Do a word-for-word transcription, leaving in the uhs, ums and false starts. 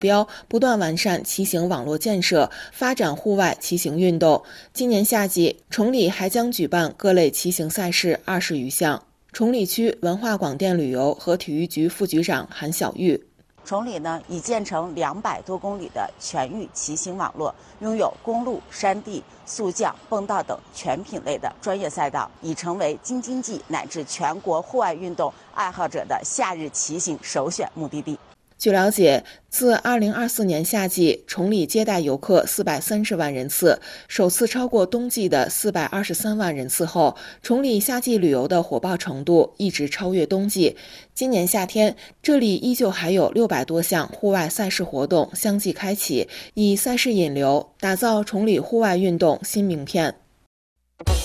标，不断完善骑行网络建设，发展户外骑行运动。今年夏季，崇礼还将举办各类骑行赛事二十余项。崇礼区文化广电旅游和体育局副局长韩小玉。 崇礼呢已建成两百多公里的全域骑行网络，拥有公路、山地、速降、蹦道等全品类的专业赛道，已成为京津冀乃至全国户外运动爱好者的夏日骑行首选目的地。 据了解，自二零二四年夏季，崇礼接待游客四百三十万人次，首次超过冬季的四百二十三万人次后，崇礼夏季旅游的火爆程度一直超越冬季。今年夏天，这里依旧还有六百多项户外赛事活动相继开启，以赛事引流，打造崇礼户外运动新名片。